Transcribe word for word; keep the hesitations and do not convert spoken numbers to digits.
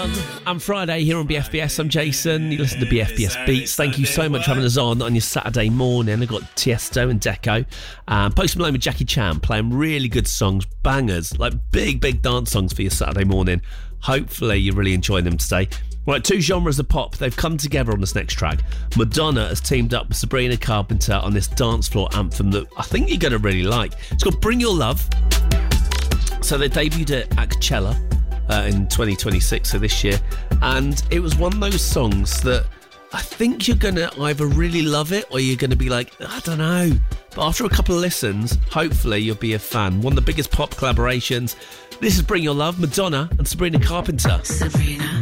And Friday here on B F B S. I'm Jason. You listen to B F B S Beats. Thank you so much for having us on on your Saturday morning. I've got Tiesto and Deco. Um, Post Malone with Jackie Chan playing really good songs, bangers, like big, big dance songs for your Saturday morning. Hopefully you're really enjoying them today. Right, two genres of pop. They've come together on this next track. Madonna has teamed up with Sabrina Carpenter on this dance floor anthem that I think you're going to really like. It's called Bring Your Love. So they debuted it at Coachella uh, in twenty twenty-six, so this year. And it was one of those songs that I think you're going to either really love it or you're going to be like, I don't know. But after a couple of listens, hopefully you'll be a fan. One of the biggest pop collaborations. This is Bring Your Love, Madonna and Sabrina Carpenter. Sabrina.